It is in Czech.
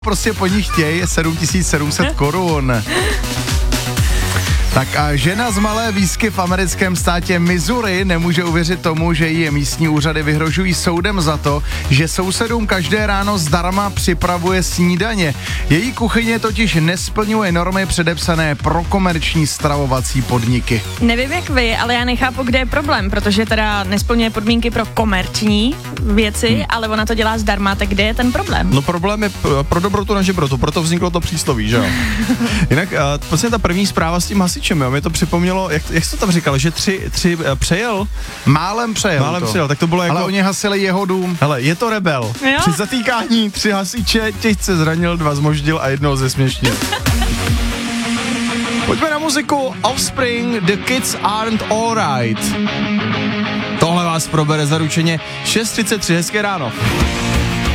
prostě po nich chtějí 7700 korun. Tak a žena z malé výsky v americkém státě Missouri nemůže uvěřit tomu, že jí místní úřady vyhrožují soudem za to, že sousedům každé ráno zdarma připravuje snídaně. Její kuchyně totiž nesplňuje normy předepsané pro komerční stravovací podniky. Nevím jak vy, ale já nechápu, kde je problém, protože teda nesplňuje podmínky pro komerční věci, ale ona to dělá zdarma, tak kde je ten problém? No problém je pro dobrotu na žebrotu, proto vzniklo to přísloví, že jo? Jinak vlastně ta první zpráva s tím hasičem, jo, mi to připomnělo, jak jsi to tam říkal, že tři přejel? Málem přejel, tak to bylo jako... Ale oni hasili jeho dům. Hele, je to rebel. Jo? Při zatýkání 3 hasiče, těžce zranil, 2 zmoždil a 1 zesměšnil. Pojďme na muziku. Offspring, The Kids Aren't Alright. Tohle vás probere zaručeně 6:33, hezké ráno.